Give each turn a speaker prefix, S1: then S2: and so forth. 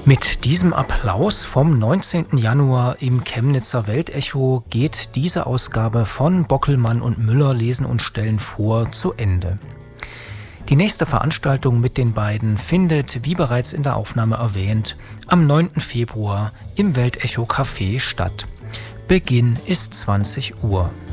S1: Mit diesem Applaus vom 19. Januar im Chemnitzer Weltecho geht diese Ausgabe von Bockelmann und Müller lesen und stellen vor zu Ende. Die nächste Veranstaltung mit den beiden findet, wie bereits in der Aufnahme erwähnt, am 9. Februar im Weltecho Café statt. Beginn ist 20 Uhr.